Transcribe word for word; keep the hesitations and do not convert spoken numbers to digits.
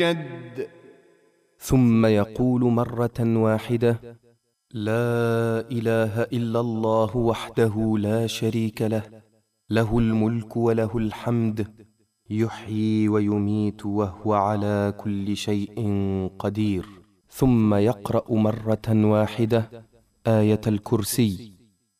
يد. ثم يقول مرة واحدة: لا إله إلا الله وحده لا شريك له، له الملك وله الحمد، يحيي ويميت وهو على كل شيء قدير. ثم يقرأ مرة واحدة آية الكرسي.